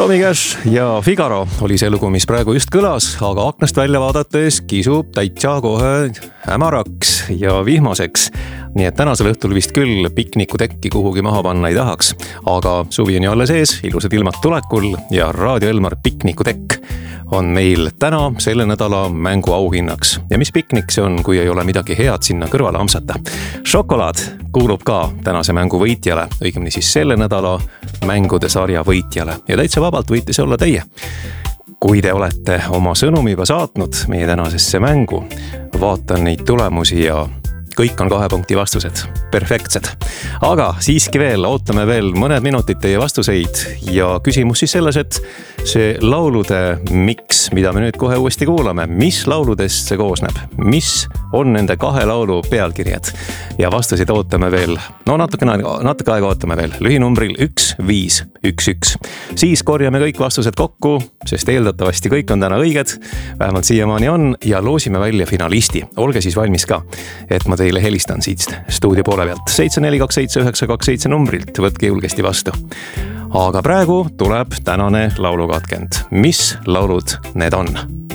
Tomicash ja Figaro oli see lugu, mis praegu just kõlas, aga aknast välja vaadates kisub täitsa kohe hämaraks ja vihmaseks. Nii et tänasel õhtul vist küll piknikutekki kuhugi maha panna ei tahaks, aga suvi on ju alles ees, ilusad ilmad tulekul ja Raadio Elmar piknikutekk on meil täna selle nädala mängu auhinnaks. Ja mis piknik see on, kui ei ole midagi head sinna kõrvale amsata? Šokolaad kuulub ka tänase mängu võitjale, õigemini siis selle nädala mängude sarja võitjale. Ja täitsa vabalt võite see olla teie. Kui te olete oma sõnumi juba saatnud meie tänasesse mängu, vaatan neid tulemusi ja kõik on 2 punkti vastused. Perfektsed. Aga siiski veel, ootame veel mõned minutid teie vastuseid ja küsimus siis selles, et see laulude miks, mida me nüüd kohe uuesti kuulame, mis lauludest see koosneb, mis on nende 2 laulu pealkirjad ja vastuseid ootame veel, natuke aega ootame veel, lühinumbril 1511. Siis korjame kõik vastused kokku, sest eeldatavasti kõik on täna õiged, vähemalt siiamaani on ja loosime välja finalisti. Olge siis valmis ka, et ma teile helistan siit stuudio poole pealt 7427927 numbrilt, võtke julgesti vastu. Aga praegu tuleb tänane laulukatkend. Mis laulud need on?